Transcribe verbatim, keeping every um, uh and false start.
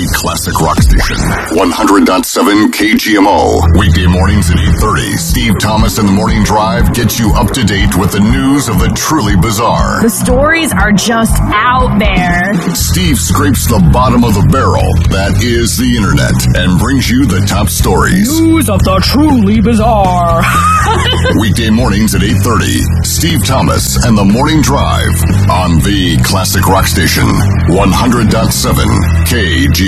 classic rock station. one hundred point seven K G M O. Weekday mornings at eight thirty. Steve Thomas and the Morning Drive gets you up to date with the news of the truly bizarre. The stories are just out there. Steve scrapes the bottom of the barrel, that is the internet, and brings you the top stories. News of the truly bizarre. Weekday mornings at eight thirty. Steve Thomas and the Morning Drive on the classic rock station. one hundred point seven K G M O.